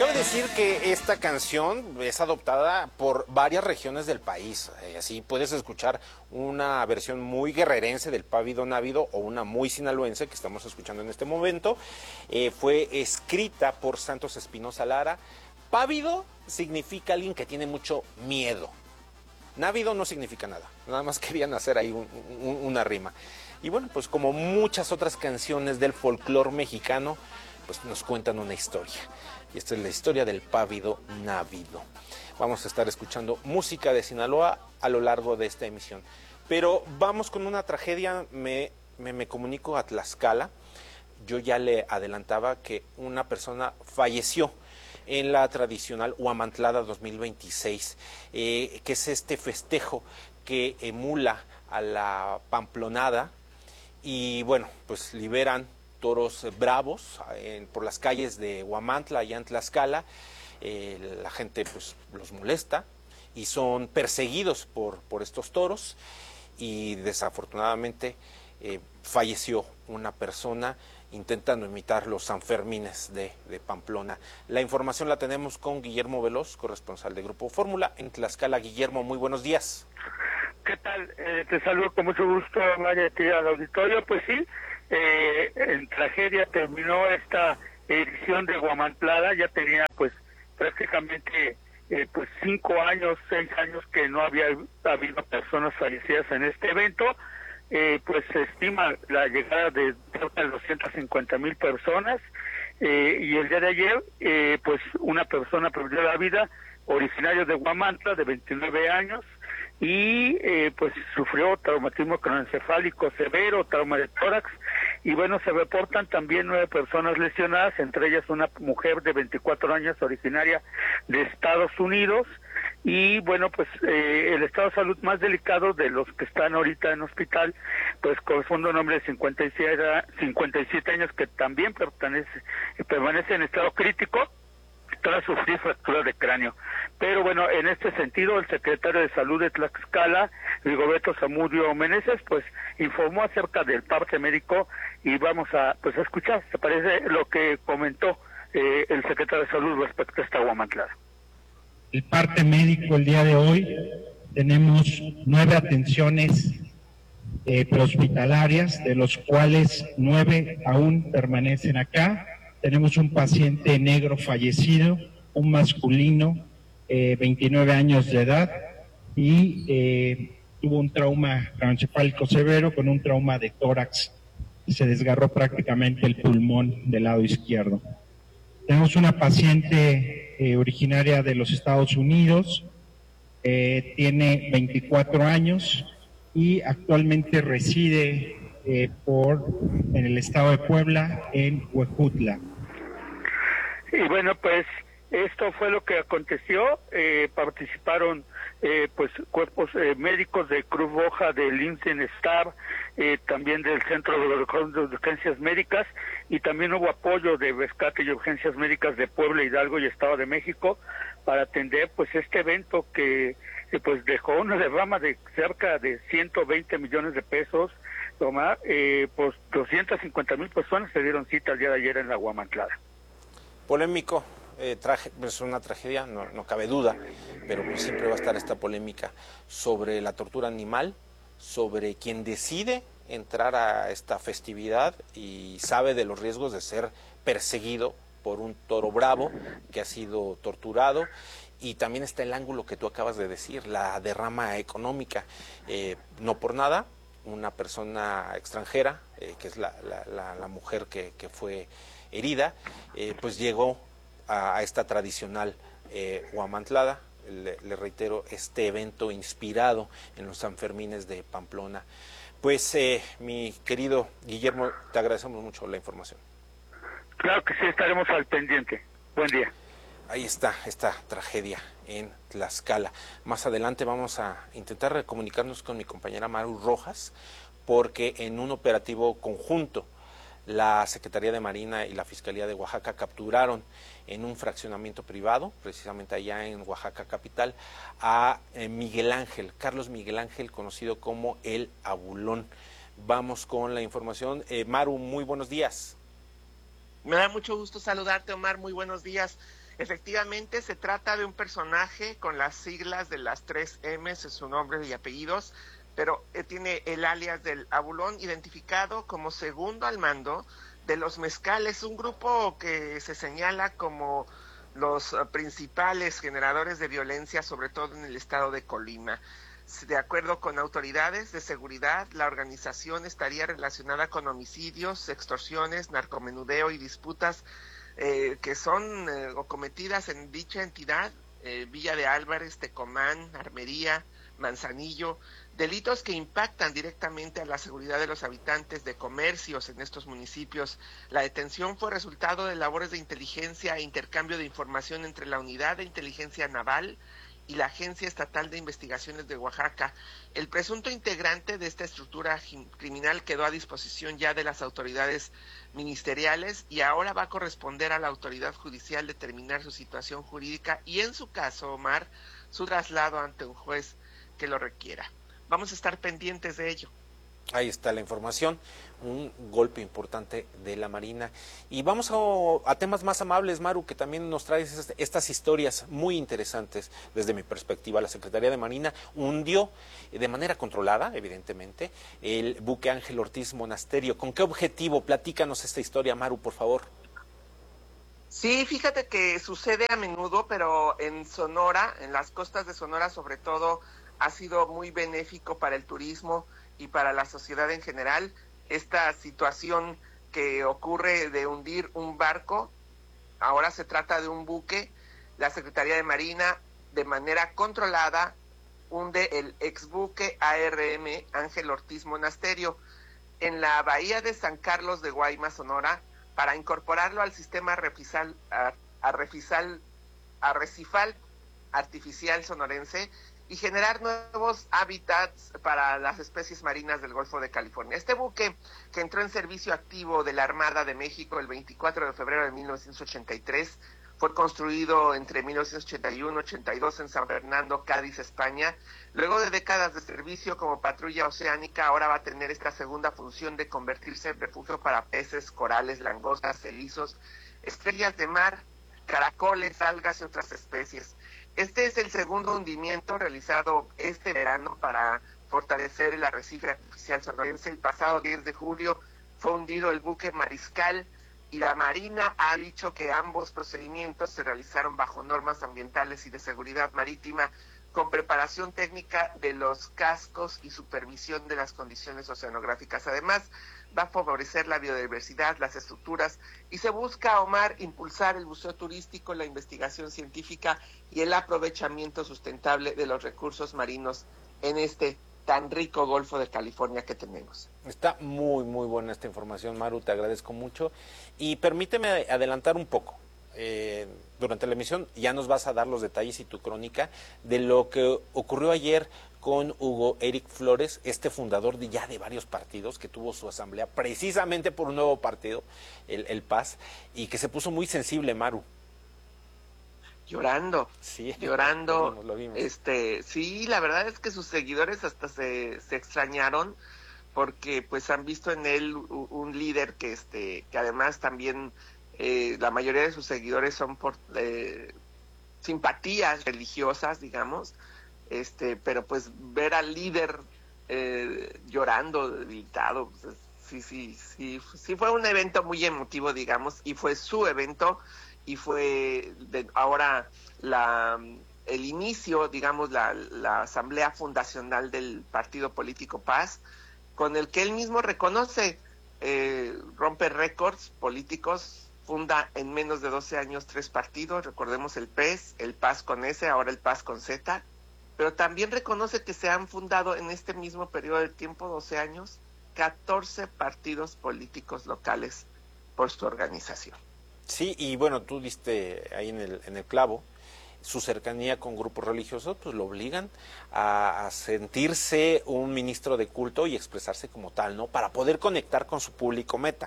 Cabe decir que esta canción es adoptada por varias regiones del país. Así puedes escuchar una versión muy guerrerense del Pávido Návido o una muy sinaloense que estamos escuchando en este momento. Fue escrita por Santos Espinosa Lara. Pávido significa alguien que tiene mucho miedo. Návido no significa nada. Nada más querían hacer ahí una rima. Y bueno, pues como muchas otras canciones del folclore mexicano, pues nos cuentan una historia. Y esta es la historia del Pávido Návido. Vamos a estar escuchando música de Sinaloa a lo largo de esta emisión. Pero vamos con una tragedia. Me comunico a Tlaxcala. Yo ya le adelantaba que una persona falleció en la tradicional Huamantlada 2026, que es este festejo que emula a la Pamplonada. Y bueno, pues liberan toros bravos por las calles de Huamantla, allá en Tlaxcala. La gente pues los molesta y son perseguidos por estos toros y desafortunadamente falleció una persona intentando imitar los Sanfermines de Pamplona. La información la tenemos con Guillermo Veloz, corresponsal de Grupo Fórmula en Tlaxcala. Guillermo, muy buenos días. ¿Qué tal? Te saludo con mucho gusto, María, al auditorio. Pues sí, en tragedia terminó esta edición de Huamantlada. Ya tenía pues prácticamente 5 años, 6 años que no había habido personas fallecidas en este evento. Pues se estima la llegada de cerca de 250,000 personas, y el día de ayer pues una persona perdió la vida, originario de Huamantla, de 29 años, y pues sufrió traumatismo craneoencefálico severo, trauma de tórax, y bueno, se reportan también 9 personas lesionadas, entre ellas una mujer de 24 años originaria de Estados Unidos. Y bueno, pues el estado de salud más delicado de los que están ahorita en hospital, pues corresponde a un hombre de 57 años que también permanece en estado crítico tras sufrir fractura de cráneo. Pero bueno, en este sentido, el secretario de Salud de Tlaxcala, Rigoberto Zamudio Meneses, pues informó acerca del parte médico y vamos a escuchar, ¿te parece lo que comentó el secretario de Salud respecto a esta Huamantlada? El parte médico el día de hoy, tenemos 9 atenciones prehospitalarias, de los cuales 9 aún permanecen acá. Tenemos un paciente negro fallecido, un masculino, 29 años de edad, y tuvo un trauma craneoencefálico severo con un trauma de tórax. Se desgarró prácticamente el pulmón del lado izquierdo. Tenemos una paciente originaria de los Estados Unidos, tiene 24 años y actualmente reside en el estado de Puebla, en Huejutla. Y bueno, pues esto fue lo que aconteció. Participaron pues cuerpos médicos de Cruz Roja, del INSEN-STAR, también del Centro de Urgencias Médicas, y también hubo apoyo de Rescate y Urgencias Médicas de Puebla, Hidalgo y Estado de México para atender pues este evento que pues dejó una derrama de cerca de 120 millones de pesos. Pues 250,000 personas se dieron cita el día de ayer en la Huamantlada. Polémico, es una tragedia, no cabe duda, pero pues siempre va a estar esta polémica sobre la tortura animal, sobre quien decide entrar a esta festividad y sabe de los riesgos de ser perseguido por un toro bravo que ha sido torturado. Y también está el ángulo que tú acabas de decir, la derrama económica. No por nada, una persona extranjera, que es la mujer que fue herida, pues llegó a esta tradicional Huamantlada. Le reitero, este evento inspirado en los Sanfermines de Pamplona. Pues mi querido Guillermo, te agradecemos mucho la información. Claro que sí, estaremos al pendiente. Buen día. Ahí está esta tragedia en Tlaxcala. Más adelante vamos a intentar comunicarnos con mi compañera Maru Rojas, porque en un operativo conjunto la Secretaría de Marina y la Fiscalía de Oaxaca capturaron en un fraccionamiento privado, precisamente allá en Oaxaca capital, a Carlos Miguel Ángel, conocido como El Abulón. Vamos con la información. Maru, muy buenos días. Me da mucho gusto saludarte, Omar, muy buenos días. Efectivamente, se trata de un personaje con las siglas de las 3 M's en su nombre y apellidos, pero tiene el alias del Abulón, identificado como segundo al mando de los Mezcales, un grupo que se señala como los principales generadores de violencia, sobre todo en el estado de Colima. De acuerdo con autoridades de seguridad, la organización estaría relacionada con homicidios, extorsiones, narcomenudeo y disputas que son o cometidas en dicha entidad, Villa de Álvarez, Tecomán, Armería, Manzanillo, delitos que impactan directamente a la seguridad de los habitantes de comercios en estos municipios. La detención fue resultado de labores de inteligencia e intercambio de información entre la Unidad de Inteligencia Naval y la Agencia Estatal de Investigaciones de Oaxaca. El presunto integrante de esta estructura criminal quedó a disposición ya de las autoridades ministeriales y ahora va a corresponder a la autoridad judicial determinar su situación jurídica y, en su caso, Omar, su traslado ante un juez que lo requiera. Vamos a estar pendientes de ello. Ahí está la información, un golpe importante de la Marina. Y vamos a temas más amables, Maru, que también nos traes estas historias muy interesantes desde mi perspectiva. La Secretaría de Marina hundió de manera controlada, evidentemente, el buque Ángel Ortiz Monasterio. ¿Con qué objetivo? Platícanos esta historia, Maru, por favor. Sí, fíjate que sucede a menudo, pero en Sonora, en las costas de Sonora sobre todo, ha sido muy benéfico para el turismo y para la sociedad en general. Esta situación que ocurre de hundir un barco, ahora se trata de un buque. La Secretaría de Marina, de manera controlada, hunde el exbuque ARM Ángel Ortiz Monasterio en la bahía de San Carlos de Guaymas, Sonora, para incorporarlo al sistema arrecifal artificial sonorense y generar nuevos hábitats para las especies marinas del Golfo de California. Este buque, que entró en servicio activo de la Armada de México el 24 de febrero de 1983, fue construido entre 1981 y 82 en San Fernando, Cádiz, España. Luego de décadas de servicio como patrulla oceánica, ahora va a tener esta segunda función de convertirse en refugio para peces, corales, langostas, erizos, estrellas de mar, caracoles, algas y otras especies. Este es el segundo hundimiento realizado este verano para fortalecer el arrecife artificial sonorense. El pasado 10 de julio fue hundido el buque Mariscal y la Marina ha dicho que ambos procedimientos se realizaron bajo normas ambientales y de seguridad marítima, con preparación técnica de los cascos y supervisión de las condiciones oceanográficas. Además, va a favorecer la biodiversidad, las estructuras, y se busca, Omar, impulsar el buceo turístico, la investigación científica y el aprovechamiento sustentable de los recursos marinos en este tan rico Golfo de California que tenemos. Está muy, muy buena esta información, Maru, te agradezco mucho. Y permíteme adelantar un poco. Durante la emisión ya nos vas a dar los detalles y tu crónica de lo que ocurrió ayer con Hugo Eric Flores, este fundador de varios partidos, que tuvo su asamblea precisamente por un nuevo partido, el PAS, y que se puso muy sensible, Maru. Llorando, sí, llorando. Lo vimos. Sí, la verdad es que sus seguidores hasta se extrañaron, porque pues han visto en él un líder que además también la mayoría de sus seguidores son por simpatías religiosas, digamos, pero pues ver al líder llorando, debilitado, pues, sí fue un evento muy emotivo, digamos, y fue su evento, y fue ahora el inicio, digamos, la asamblea fundacional del partido político Paz, con el que él mismo reconoce, rompe récords políticos, funda en menos de 12 años 3 partidos, recordemos el PES, el PAS con S, ahora el PAS con Z, pero también reconoce que se han fundado en este mismo periodo de tiempo, 12 años, 14 partidos políticos locales por su organización. Sí, y bueno, tú diste ahí en el clavo, su cercanía con grupos religiosos pues lo obligan a sentirse un ministro de culto y expresarse como tal, ¿no? Para poder conectar con su público meta.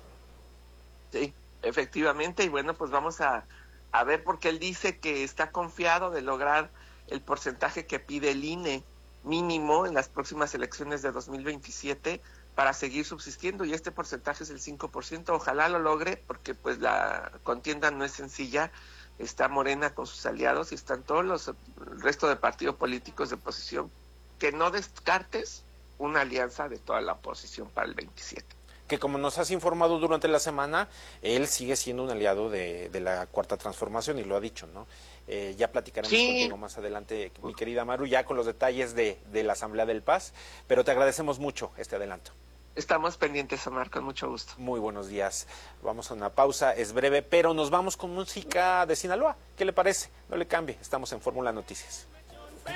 Sí, efectivamente, y bueno, pues vamos a ver, porque él dice que está confiado de lograr el porcentaje que pide el INE mínimo en las próximas elecciones de 2027 para seguir subsistiendo, y este porcentaje es el 5%, ojalá lo logre, porque pues la contienda no es sencilla, está Morena con sus aliados y están todos el resto de partidos políticos de oposición, que no descartes una alianza de toda la oposición para el 27. Que como nos has informado durante la semana, él sigue siendo un aliado de la Cuarta Transformación y lo ha dicho, ¿no? Ya platicaremos contigo más adelante, mi querida Maru, ya con los detalles de la Asamblea del Paz, pero te agradecemos mucho este adelanto. Estamos pendientes, Omar, con mucho gusto. Muy buenos días. Vamos a una pausa, es breve, pero nos vamos con música de Sinaloa. ¿Qué le parece? No le cambie, estamos en Fórmula Noticias.